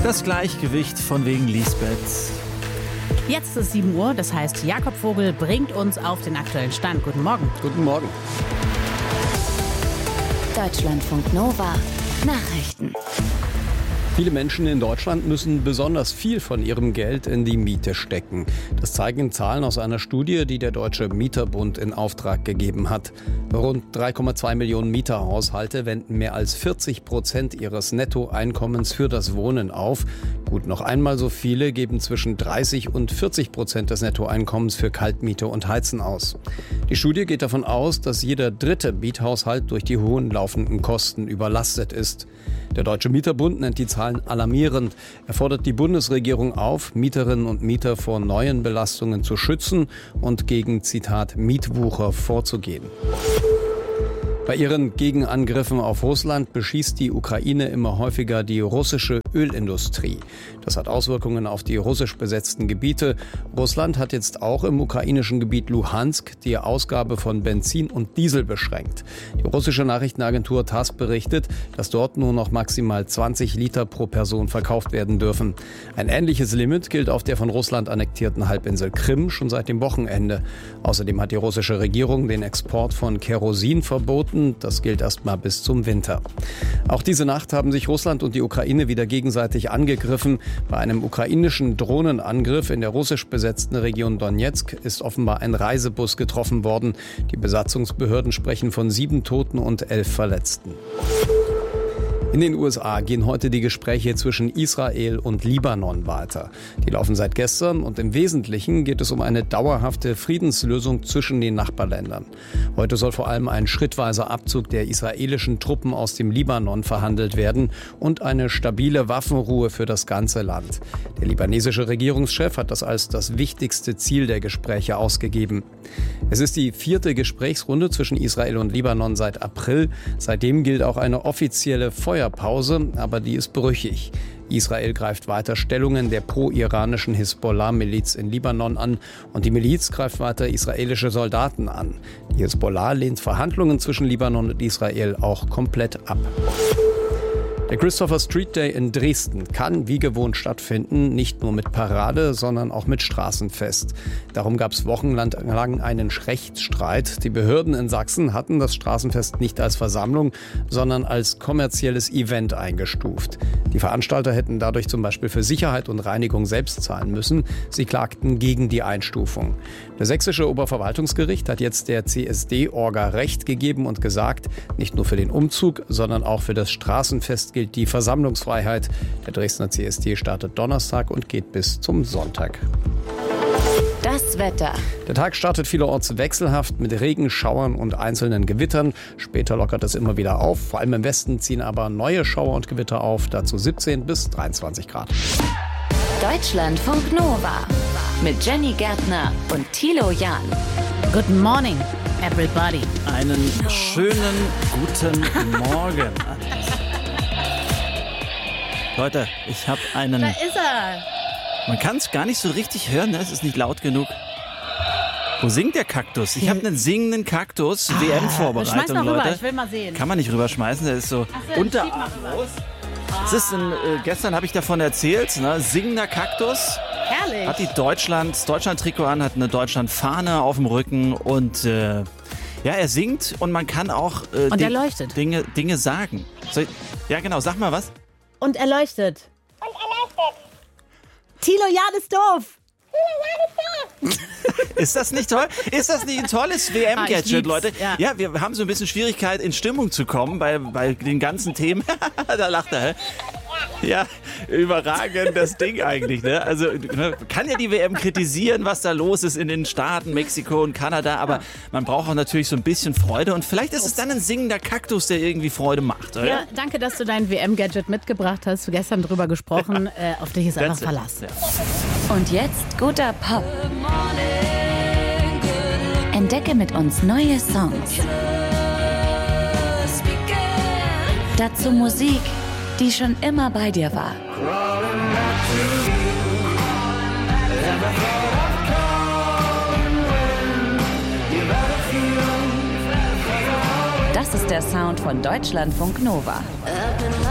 Das Gleichgewicht von wegen Lisbeth. Jetzt ist 7 Uhr, das heißt, Jakob Vogel bringt uns auf den aktuellen Stand. Guten Morgen. Guten Morgen. Deutschlandfunk Nova. Nachrichten. Viele Menschen in Deutschland müssen besonders viel von ihrem Geld in die Miete stecken. Das zeigen Zahlen aus einer Studie, die der Deutsche Mieterbund in Auftrag gegeben hat. Rund 3,2 Millionen Mieterhaushalte wenden mehr als 40% ihres Nettoeinkommens für das Wohnen auf. Gut noch einmal so viele geben zwischen 30 und 40% des Nettoeinkommens für Kaltmiete und Heizen aus. Die Studie geht davon aus, dass jeder dritte Miethaushalt durch die hohen laufenden Kosten überlastet ist. Der Deutsche Mieterbund nennt die Zahlen alarmierend. Er fordert die Bundesregierung auf, Mieterinnen und Mieter vor neuen Belastungen zu schützen und gegen, Zitat, Mietwucher vorzugehen. Bei ihren Gegenangriffen auf Russland beschießt die Ukraine immer häufiger die russische Ölindustrie. Das hat Auswirkungen auf die russisch besetzten Gebiete. Russland hat jetzt auch im ukrainischen Gebiet Luhansk die Ausgabe von Benzin und Diesel beschränkt. Die russische Nachrichtenagentur TASS berichtet, dass dort nur noch maximal 20 Liter pro Person verkauft werden dürfen. Ein ähnliches Limit gilt auf der von Russland annektierten Halbinsel Krim schon seit dem Wochenende. Außerdem hat die russische Regierung den Export von Kerosin verboten. Das gilt erst mal bis zum Winter. Auch diese Nacht haben sich Russland und die Ukraine wieder gegenseitig angegriffen. Bei einem ukrainischen Drohnenangriff in der russisch besetzten Region Donetsk ist offenbar ein Reisebus getroffen worden. Die Besatzungsbehörden sprechen von 7 Toten und 11 Verletzten. In den USA gehen heute die Gespräche zwischen Israel und Libanon weiter. Die laufen seit gestern und im Wesentlichen geht es um eine dauerhafte Friedenslösung zwischen den Nachbarländern. Heute soll vor allem ein schrittweiser Abzug der israelischen Truppen aus dem Libanon verhandelt werden und eine stabile Waffenruhe für das ganze Land. Der libanesische Regierungschef hat das als das wichtigste Ziel der Gespräche ausgegeben. Es ist die 4. Gesprächsrunde zwischen Israel und Libanon seit April. Seitdem gilt auch eine offizielle Feuerpause, aber die ist brüchig. Israel greift weiter Stellungen der pro-iranischen Hisbollah-Miliz in Libanon an und die Miliz greift weiter israelische Soldaten an. Die Hisbollah lehnt Verhandlungen zwischen Libanon und Israel auch komplett ab. Der Christopher Street Day in Dresden kann wie gewohnt stattfinden, nicht nur mit Parade, sondern auch mit Straßenfest. Darum gab es wochenlang einen Rechtsstreit. Die Behörden in Sachsen hatten das Straßenfest nicht als Versammlung, sondern als kommerzielles Event eingestuft. Die Veranstalter hätten dadurch zum Beispiel für Sicherheit und Reinigung selbst zahlen müssen. Sie klagten gegen die Einstufung. Das sächsische Oberverwaltungsgericht hat jetzt der CSD-Orga Recht gegeben und gesagt, nicht nur für den Umzug, sondern auch für das Straßenfest gilt die Versammlungsfreiheit. Der Dresdner CSD startet Donnerstag und geht bis zum Sonntag. Das Wetter. Der Tag startet vielerorts wechselhaft mit Regen, Schauern und einzelnen Gewittern. Später lockert es immer wieder auf. Vor allem im Westen ziehen aber neue Schauer und Gewitter auf. Dazu 17 bis 23 Grad. Deutschlandfunk Nova. Mit Jenny Gärtner und Thilo Jahn. Good morning, everybody. Einen schönen guten Morgen. Leute, ich habe einen... Da ist er. Man kann es gar nicht so richtig hören, ne? Es ist nicht laut genug. Wo singt der Kaktus? Ich habe einen singenden Kaktus. WM-Vorbereitung, schmeiß mal rüber, Leute. ich will mal sehen. Kann man nicht rüberschmeißen, der ist so unterarmlos. Gestern habe ich davon erzählt, ne? Singender Kaktus. Herrlich. Hat die Deutschland-Trikot an, hat eine Deutschland-Fahne auf dem Rücken und ja, er singt und man kann auch und er leuchtet. Dinge sagen. Ja genau, sag mal was. Und er leuchtet. Thilo Jahn ist doof. Ist das nicht toll? Ist das nicht ein tolles WM-Gadget, Leute? Ja. Wir haben so ein bisschen Schwierigkeit, in Stimmung zu kommen bei den ganzen Themen. Da lacht er, hä? Ja, überragend das Ding eigentlich, ne? Also, kann ja die WM kritisieren, was da los ist in den Staaten, Mexiko und Kanada, aber man braucht auch natürlich so ein bisschen Freude und vielleicht ist es dann ein singender Kaktus, der irgendwie Freude macht, oder? Ja, danke, dass du dein WM-Gadget mitgebracht hast. Gestern drüber gesprochen. Auf dich ist einfach Verlass. Ja. Und jetzt guter Pop. Entdecke mit uns neue Songs. Dazu Musik, die schon immer bei dir war. Das ist der Sound von Deutschlandfunk Nova.